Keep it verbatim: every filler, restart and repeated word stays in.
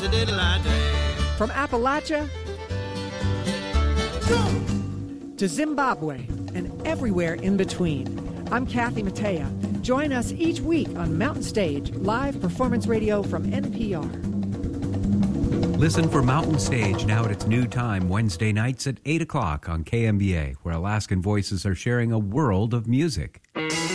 From Appalachia to Zimbabwe and everywhere in between, I'm Kathy Mattea. Join us each week on Mountain Stage, live performance radio from N P R. Listen for Mountain Stage now at its new time, Wednesday nights at eight o'clock on K M B A, where Alaskan voices are sharing a world of music.